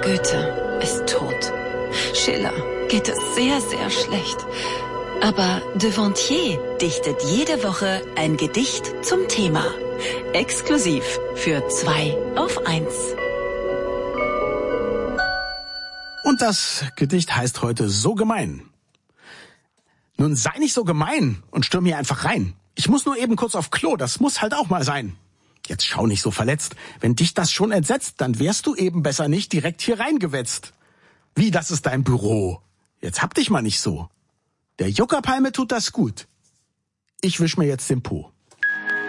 Goethe ist tot. Schiller geht es sehr, sehr schlecht. Aber Devontier dichtet jede Woche ein Gedicht zum Thema. Exklusiv für 2 auf 1. Und das Gedicht heißt heute So gemein. Nun sei nicht so gemein und stürm hier einfach rein. Ich muss nur eben kurz auf Klo, das muss halt auch mal sein. Jetzt schau nicht so verletzt. Wenn dich das schon entsetzt, dann wärst du eben besser nicht direkt hier reingewetzt. Wie, das ist dein Büro? Jetzt hab dich mal nicht so. Der Juckerpalme tut das gut. Ich wisch mir jetzt den Po.